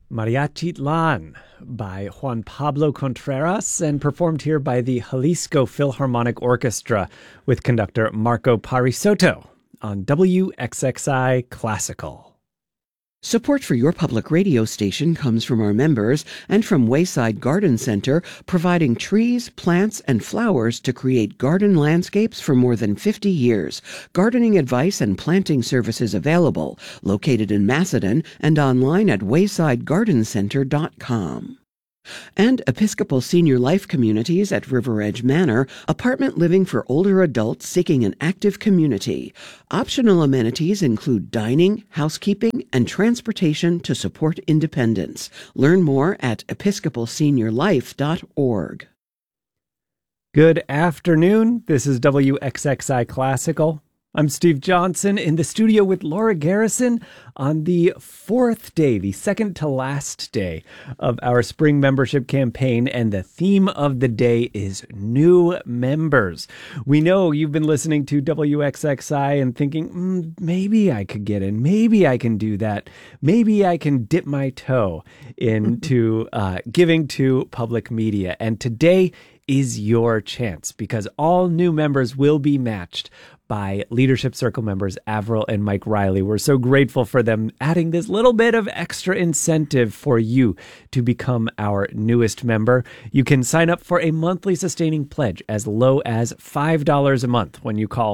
Mariachitlan by Juan Pablo Contreras and performed here by the Jalisco Philharmonic Orchestra with conductor Marco Parisotto on WXXI Classical. Support for your public radio station comes from our members and from Wayside Garden Center, providing trees, plants, and flowers to create garden landscapes for more than 50 years. Gardening advice and planting services available, located in Macedon and online at waysidegardencenter.com. And Episcopal Senior Life Communities at River Edge Manor, apartment living for older adults seeking an active community. Optional amenities include dining, housekeeping, and transportation to support independence. Learn more at episcopalseniorlife.org. Good afternoon. This is WXXI Classical. I'm Steve Johnson in the studio with Laura Garrison on the fourth day, the second to last day of our spring membership campaign, and the theme of the day is new members. We know you've been listening to WXXI and thinking, maybe I could get in, maybe I can do that, maybe I can dip my toe into giving to public media. And today is your chance, because all new members will be matched by Leadership Circle members Avril and Mike Riley. We're so grateful for them adding this little bit of extra incentive for you to become our newest member. You can sign up for a monthly sustaining pledge as low as $5 a month when you call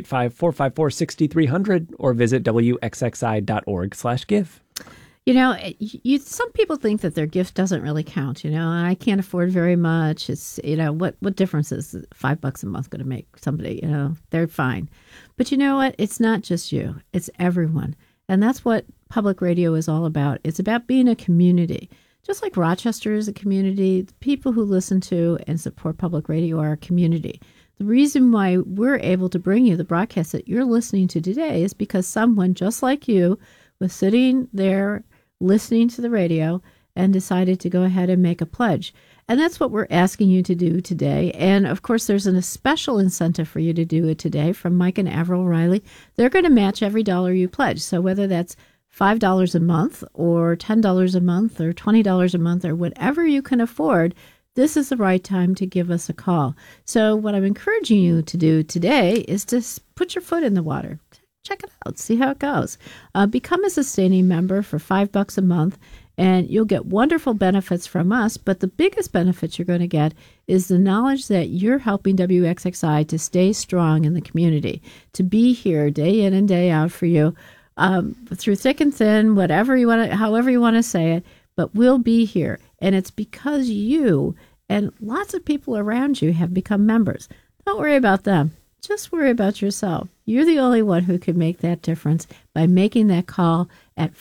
585-454-6300 or visit wxxi.org/give. You know, some people think that their gift doesn't really count, and I can't afford very much. It's, what difference is $5 a month going to make somebody? They're fine. But you know what? It's not just you. It's everyone. And that's what public radio is all about. It's about being a community. Just like Rochester is a community, the people who listen to and support public radio are a community. The reason why we're able to bring you the broadcast that you're listening to today is because someone just like you was sitting there listening to the radio and decided to go ahead and make a pledge. And that's what we're asking you to do today. And of course, there's a special incentive for you to do it today from Mike and Avril Riley. They're going to match every dollar you pledge. So whether that's $5 a month or $10 a month or $20 a month or whatever you can afford, this is the right time to give us a call. So what I'm encouraging you to do today is to put your foot in the water. Check it out. See how it goes. Become a sustaining member for $5 a month, and you'll get wonderful benefits from us. But the biggest benefits you're going to get is the knowledge that you're helping WXXI to stay strong in the community, to be here day in and day out for you, through thick and thin, however you want to say it. But we'll be here, and it's because you and lots of people around you have become members. Don't worry about them. Just worry about yourself. You're the only one who can make that difference by making that call at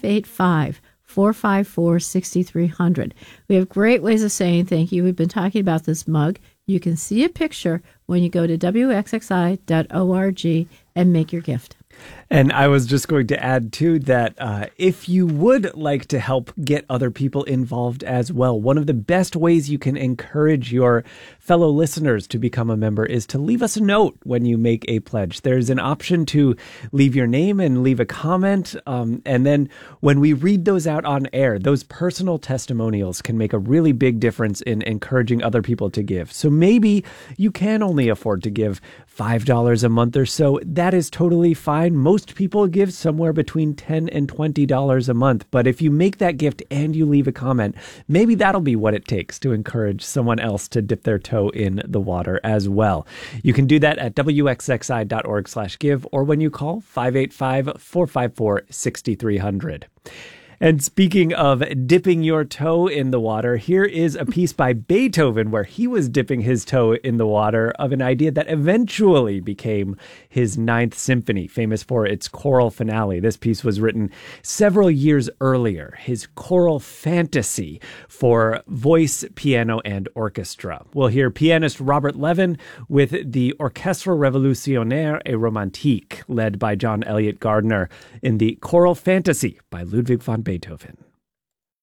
585-454-6300. We have great ways of saying thank you. We've been talking about this mug. You can see a picture when you go to wxxi.org and make your gift. And I was just going to add, too, that if you would like to help get other people involved as well, one of the best ways you can encourage your fellow listeners to become a member is to leave us a note when you make a pledge. There's an option to leave your name and leave a comment. And then when we read those out on air, those personal testimonials can make a really big difference in encouraging other people to give. So maybe you can only afford to give $5 a month or so. That is totally fine. Most people give somewhere between $10 and $20 a month. But if you make that gift and you leave a comment, maybe that'll be what it takes to encourage someone else to dip their toe in the water as well. You can do that at wxxi.org/give or when you call 585-454-6300. And speaking of dipping your toe in the water, here is a piece by Beethoven where he was dipping his toe in the water of an idea that eventually became his Ninth Symphony, famous for its choral finale. This piece was written several years earlier, his choral fantasy for voice, piano, and orchestra. We'll hear pianist Robert Levin with the Orchestre Révolutionnaire et Romantique, led by John Elliott Gardner, in the Choral Fantasy by Ludwig van Beethoven.